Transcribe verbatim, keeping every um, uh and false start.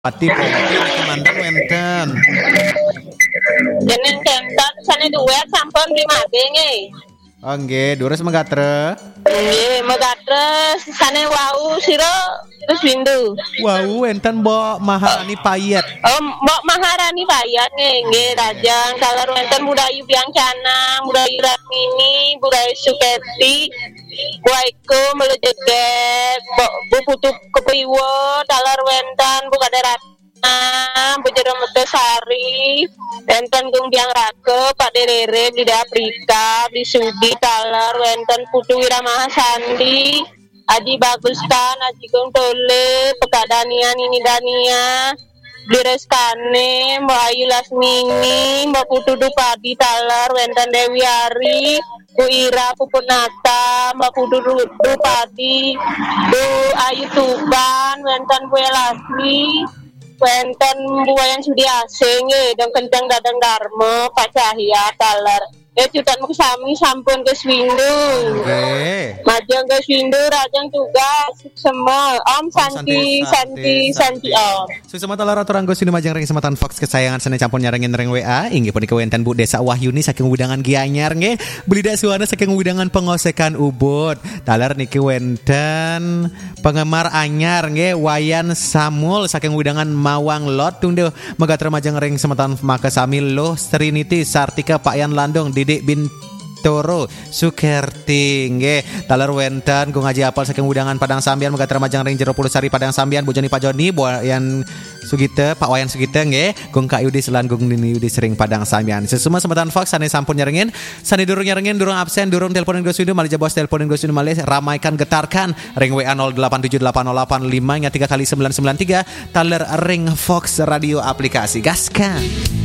Pati pompi kemandang wenten. Jeneng kentat sana duet sampun limade nge. Oh nggih, dures megatre. Nggih, megatre sana wau sira terus windu. Wau wenten Mbok Maharani Payet. Oh, Mbok Maharani Payet nge, nggih rajang kalar wenten Budayu Biangcana, Budayu Ratmini, Budayu Suketi. Waiku melejeget Bu Putu Kepiwo dalar wentan Bu Kaderatna Bu Jero Metesari wenten Gung Biang Rake Pak Derere di Afrika di Sudi dalar wenten Putu Wiramaha Sandi Aji Bagustan Aji Gung Tole Pekadanian ini Dania Direskane Mbak Ayu Lasmini Mbak Putu Dupadi dalar wenten Dewi Ari Bu Ira Puput Nata, Mbak Putu Dupadi, Bu Ayu Tuban, wenten Bu Elasmi, wenten Bu Wayan Sudiasing, dan kencang dadang Darmo, Pak Cahya, talar. Ya cutan mau sami sampun ke Swindu. Oke. Majang ke Swindu, rajang tugas semua. Om Santi, Santi, Santi Om. Susama talar aturang go sini majang ring sematan Fox kesayangan sana campur nyarengin ring W A. Inggih punika wenten Bu Desa Wahyuni saking widangan Gianyar nggih. Beli dak suwana saking widangan pengosekan Ubud. Talar niki wenten penggemar anyar nggih Wayan Samul saking widangan Mawang Lot tunggu megater majang ring sematan Maka Samil Loh Trinity Sartika Pak Yan Landong Didik Bintoro Sukerti nggih talar wenten ku ngaji apal saking widangan Padang Sambian megater majang ring Jero Pulusari Padang Sambian Bu Joni Pak Joni Bu Wayan Sugite Pak Wayan Sugite nggih Gung Kak Yudi Selan Gung Nini Yudi sering Padang Sambian sesuma sematan Fox sane sampun nyarengin sane durung nyarengin durung absen durung teleponin go studio malih jabos teleponin go studio malih ramaikan getarkan ring W A nol delapan tujuh delapan nol delapan lima nya tiga kali sembilan sembilan tiga taler ring Fox radio aplikasi gaskan.